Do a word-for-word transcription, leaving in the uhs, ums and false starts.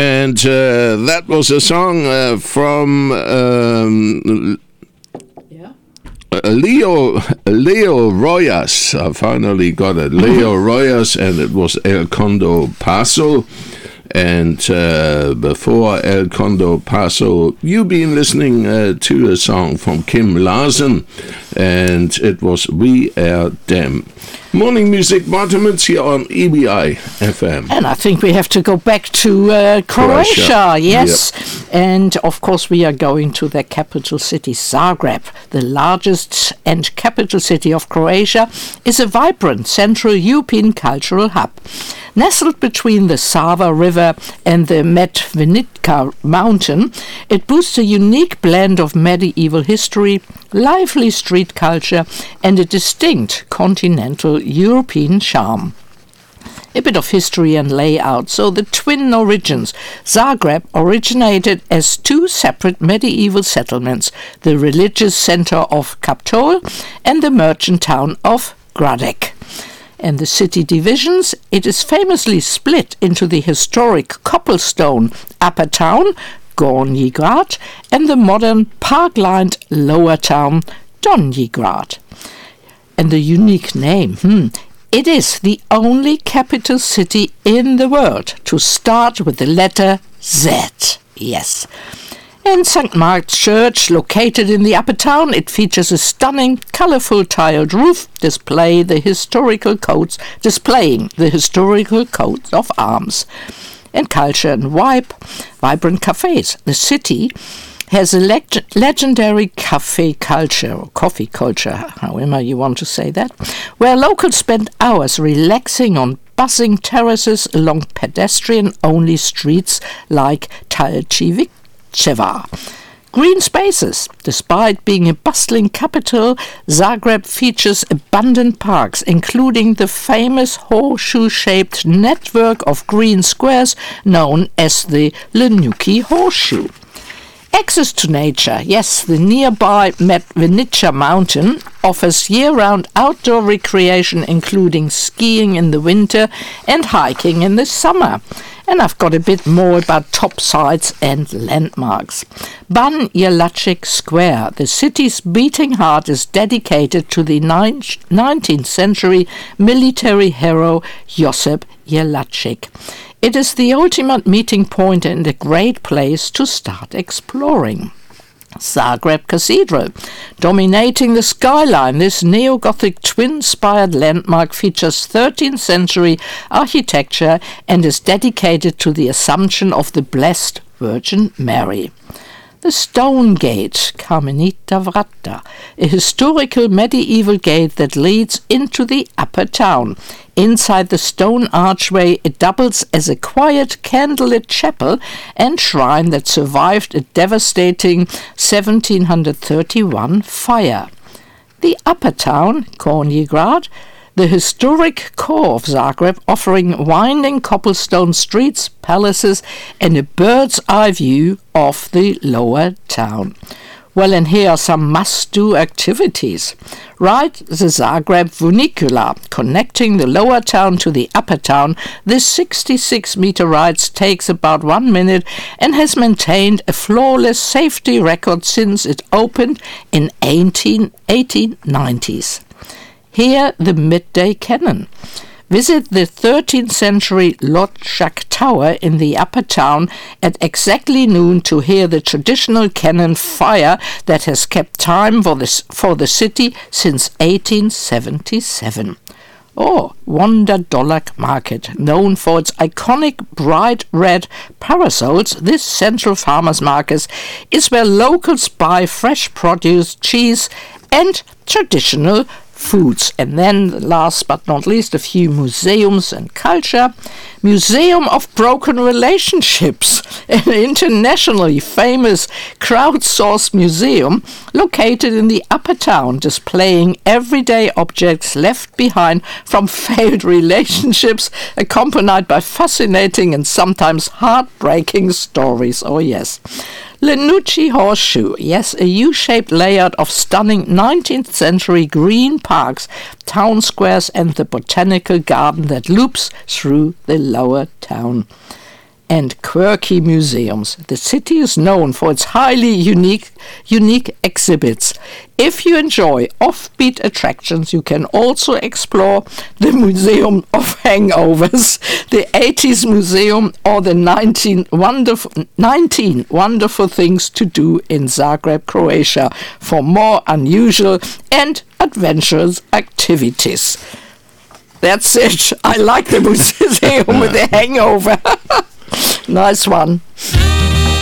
And uh, that was a song uh, from um, yeah. Leo Leo Royas. I finally got it. Leo Royas, and it was El Condo Paso. And uh, before El Condo Paso, you've been listening uh, to a song from Kim Larsen, and it was We Are Them. Morning Music Vitamins here on E B I F M. And I think we have to go back to uh, Croatia, Croatia, yes. Yep. And of course we are going to the capital city, Zagreb. The largest and capital city of Croatia is a vibrant Central European cultural hub. Nestled between the Sava River and the Medvednica mountain, it boasts a unique blend of medieval history, lively street culture, and a distinct continental European charm. A bit of history and layout. So the twin origins. Zagreb originated as two separate medieval settlements, the religious center of Kaptol and the merchant town of Gradec. And the city divisions, it is famously split into the historic cobblestone upper town, Gornji Grad, and the modern park-lined lower town, Donji Grad. And the unique name, hmm, it is the only capital city in the world to start with the letter Z. Yes. And Saint Mark's Church, located in the upper town, it features a stunning, colourful tiled roof display the historical coats, displaying the historical coats of arms. And culture and vibe, vibrant cafes. The city has a leg- legendary cafe culture, or coffee culture, however you want to say that, where locals spend hours relaxing on buzzing terraces along pedestrian-only streets like Talčević. Green spaces. Despite being a bustling capital, Zagreb features abundant parks, including the famous horseshoe-shaped network of green squares known as the Lenuki Horseshoe. Access to nature. Yes, the nearby Medvednica mountain offers year-round outdoor recreation, including skiing in the winter and hiking in the summer. And I've got a bit more about top sites and landmarks. Ban Jelačić Square, the city's beating heart, is dedicated to the nineteenth century military hero Josip Jelačić. It is the ultimate meeting point and a great place to start exploring. Zagreb Cathedral. Dominating the skyline, this neo-Gothic twin-spired landmark features thirteenth century architecture and is dedicated to the Assumption of the Blessed Virgin Mary. The Stone Gate, Kamenita Vrata, a historical medieval gate that leads into the upper town. Inside the stone archway, it doubles as a quiet candlelit chapel and shrine that survived a devastating seventeen thirty-one fire. The upper town, Gornji Grad, the historic core of Zagreb, offering winding cobblestone streets, palaces, and a bird's-eye view of the lower town. Well, and here are some must-do activities. Ride the Zagreb Vunicula, connecting the lower town to the upper town. This sixty-six meter ride takes about one minute and has maintained a flawless safety record since it opened in eighteen nineties. Here, the midday cannon. Visit the thirteenth century Lodzak Tower in the upper town at exactly noon to hear the traditional cannon fire that has kept time for the, for the city since eighteen seventy-seven. Or Wanda Dolak Market, known for its iconic bright red parasols, this central farmers market is where locals buy fresh produce, cheese, and traditional foods. And then, last but not least, a few museums and culture. Museum of Broken Relationships, an internationally famous crowdsourced museum located in the upper town, displaying everyday objects left behind from failed relationships, accompanied by fascinating and sometimes heartbreaking stories. Oh yes. Lenuki Horseshoe, yes, a U-shaped layout of stunning nineteenth century green parks, town squares and the botanical garden that loops through the lower town. and quirky museums. The city is known for its highly unique, unique exhibits. If you enjoy offbeat attractions, you can also explore the Museum of Hangovers, the eighties Museum, or the nineteen wonderful, nineteen wonderful things to do in Zagreb, Croatia, for more unusual and adventurous activities. That's it. I like the museum with the hangover. Nice one.